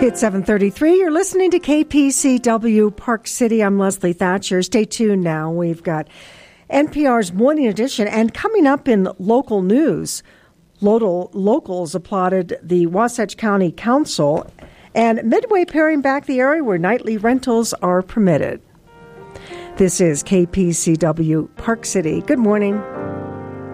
It's 7:33. You're listening to KPCW Park City. I'm Leslie Thatcher. Stay tuned now. We've got NPR's Morning Edition. And coming up in local news, locals applauded the Wasatch County Council and Midway paring back the area where nightly rentals are permitted. This is KPCW Park City. Good morning.